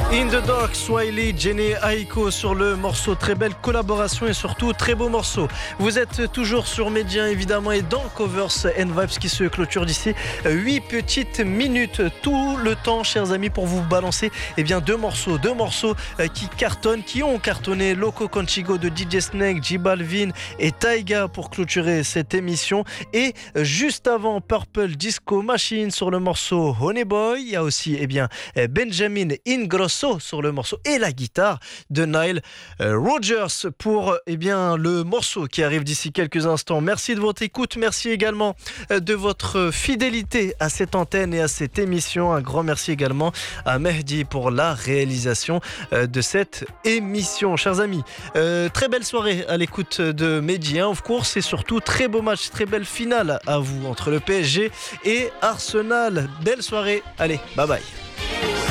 In the Dark, Swiley, Jenny Aiko sur le morceau. Très belle collaboration et surtout très beau morceau. Vous êtes toujours sur Média évidemment et dans Covers and Vibes qui se clôture d'ici 8 petites minutes. Tout le temps, chers amis, pour vous balancer deux morceaux qui cartonnent, qui ont cartonné. Loco Conchigo de DJ Snake, J Balvin et Taiga pour clôturer cette émission. Et juste avant, Purple Disco Machine sur le morceau Honey Boy. Il y a aussi Benjamin Ingrosso sur le morceau et la guitare de Nile Rodgers pour le morceau qui arrive d'ici quelques instants. Merci de votre écoute, merci également de votre fidélité à cette antenne et à cette émission. Un grand merci également à Mehdi pour la réalisation de cette émission. Chers amis, très belle soirée à l'écoute de Mehdi, of course, et surtout très beau match, très belle finale à vous entre le PSG et Arsenal. Belle soirée, allez, bye bye.